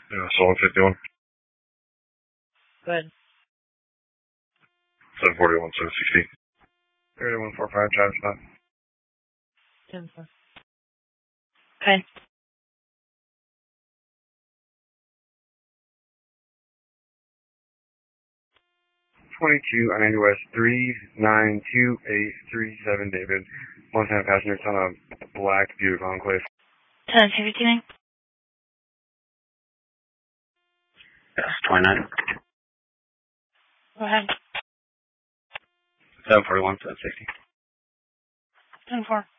Yeah, Solid 51. Go ahead. 741, 760. 3145, Travis Scott. 10-4. Okay. 22 on Andy West 392-837, David. Montana passenger, it's on a black Buick Enclave. 10-59. Yes, 29. Go ahead. 741, 760. 10-4.